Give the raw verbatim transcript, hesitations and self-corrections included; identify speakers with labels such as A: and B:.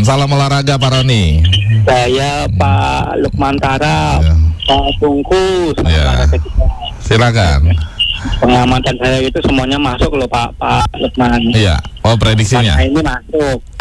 A: Salam olahraga Pak Roni.
B: Saya Pak Lukman Tara,
A: Ya.
B: Pak Bungkus.
A: Ya. Silakan.
B: Pengamatan saya itu semuanya masuk loh Pak Pak Lukman.
A: Iya. Oh, prediksinya.
B: Karena ini masuk.